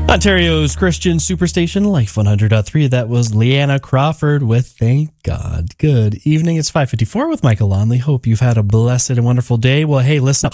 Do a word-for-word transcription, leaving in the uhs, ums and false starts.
Ontario's Christian Superstation, Life one hundred point three. That was Leanna Crawford with Thank God. Good evening. It's five fifty-four with Michael Lonley. Hope you've had a blessed and wonderful day. Well, hey, listen,